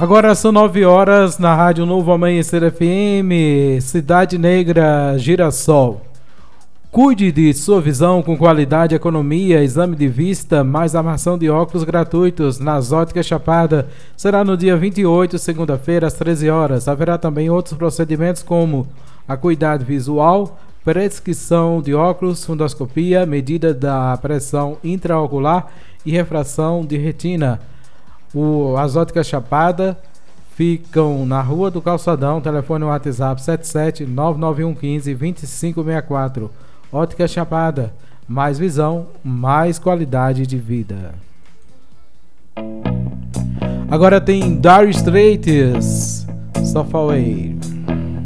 Agora são 9 horas na Rádio Novo Amanhecer FM, Cidade Negra, Girassol. Cuide de sua visão com qualidade, economia, exame de vista, mais armação de óculos gratuitos nas Óticas Chapada. Será no dia 28, segunda-feira, às 13 horas. Haverá também outros procedimentos como acuidade visual, prescrição de óculos, fundoscopia, medida da pressão intraocular e refração de retina. As Óticas Chapada ficam na Rua do Calçadão, telefone WhatsApp 77-99115-2564. Ótica Chapada, mais visão, mais qualidade de vida. Agora tem Dire Straits, Soft Away.